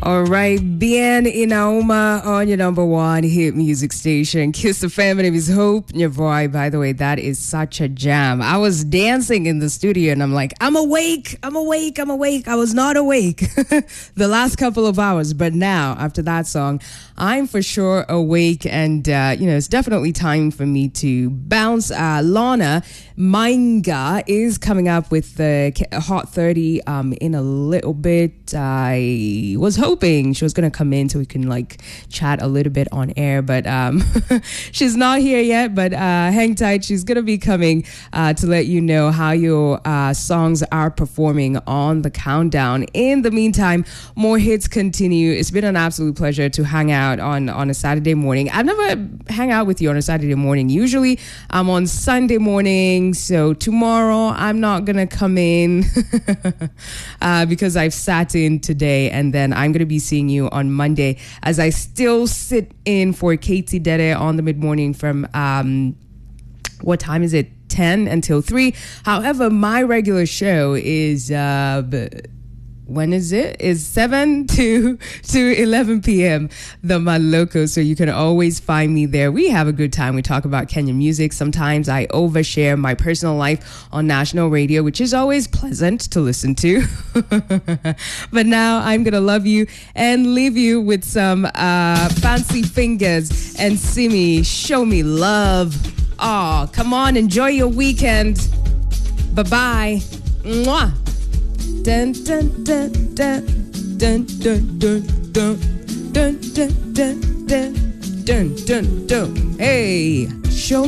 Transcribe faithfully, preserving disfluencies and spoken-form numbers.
All right, Bien Inauma on your number one hit music station. Kiss the Fam. My name is Hope Nyavoy. By the way, that is such a jam. I was dancing in the studio and I'm like, I'm awake, I'm awake, I'm awake. I was not awake the last couple of hours, but now after that song, I'm for sure awake, and uh, you know, it's definitely time for me to bounce. Uh, Lana Mainga is coming up with the Hot thirty um, in a little bit. I was hoping she was going to come in so we can like chat a little bit on air, but um, she's not here yet, but uh, hang tight. She's going to be coming uh, to let you know how your uh, songs are performing on the countdown. In the meantime, more hits continue. It's been an absolute pleasure to hang out on, on a Saturday morning. I've never hang out with you on a Saturday morning. Usually I'm on Sunday morning, so tomorrow I'm not going to come in uh, because I've sat in today, and then I'm going to be seeing you on Monday as I still sit in for Katie Dede on the mid-morning from, um, what time is it? ten until three. However, my regular show is... Uh, When is it? Is seven to to eleven p.m. the Maloko. So you can always find me there. We have a good time. We talk about Kenyan music. Sometimes I overshare my personal life on national radio, which is always pleasant to listen to. But now I'm going to love you and leave you with some uh, Fancy Fingers and Simi, Show Me Love. Oh, come on. Enjoy your weekend. Bye-bye. Mwah. Dun dun dun dun dun dun dun dun dun dun dun dun dun dun. Hey, show